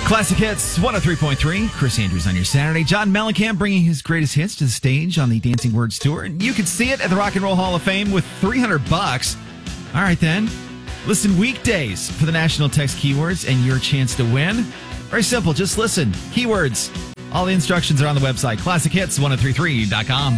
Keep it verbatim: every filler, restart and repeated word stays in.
Classic Hits, one oh three point three. Chris Andrews on your Saturday. John Mellencamp bringing his greatest hits to the stage on the Dancing Words Tour. And you can see it at the Rock and Roll Hall of Fame with three hundred bucks. All right, then. Listen weekdays for the National Text Keywords and your chance to win. Very simple. Just listen. Keywords. All the instructions are on the website. classic hits ten thirty-three dot com.